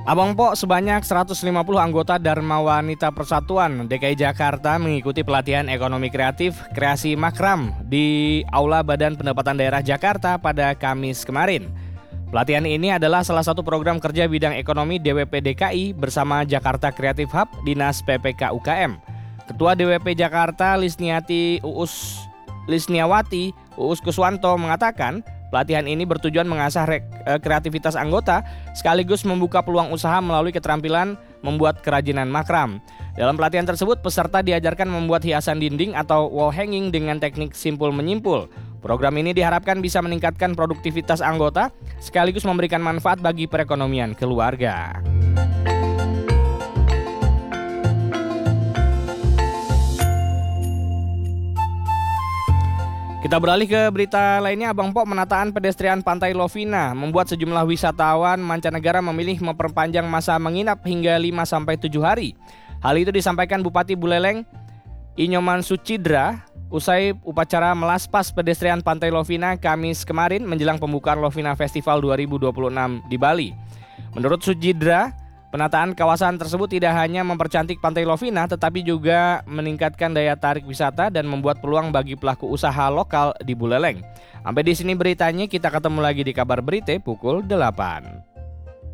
Abang Po, sebanyak 150 anggota Dharma Wanita Persatuan DKI Jakarta mengikuti pelatihan ekonomi kreatif kreasi makram di Aula Badan Pendapatan Daerah Jakarta pada Kamis kemarin. Pelatihan ini adalah salah satu program kerja bidang ekonomi DWP DKI bersama Jakarta Creative Hub Dinas PPK UKM. Ketua DWP Jakarta Lisniawati Uus Kuswanto mengatakan, pelatihan ini bertujuan mengasah kreativitas anggota sekaligus membuka peluang usaha melalui keterampilan membuat kerajinan makram. Dalam pelatihan tersebut, peserta diajarkan membuat hiasan dinding atau wall hanging dengan teknik simpul menyimpul. Program ini diharapkan bisa meningkatkan produktivitas anggota sekaligus memberikan manfaat bagi perekonomian keluarga. Kita beralih ke berita lainnya. Abang Po, penataan pedestrian Pantai Lovina membuat sejumlah wisatawan mancanegara memilih memperpanjang masa menginap hingga 5-7 hari. Hal itu disampaikan Bupati Buleleng Inyoman Sucidra usai upacara melaspas pedestrian Pantai Lovina Kamis kemarin menjelang pembukaan Lovina Festival 2026 di Bali. Menurut Sucidra, penataan kawasan tersebut tidak hanya mempercantik Pantai Lovina tetapi juga meningkatkan daya tarik wisata dan membuat peluang bagi pelaku usaha lokal di Buleleng. Sampai di sini beritanya, kita ketemu lagi di kabar berita pukul 8.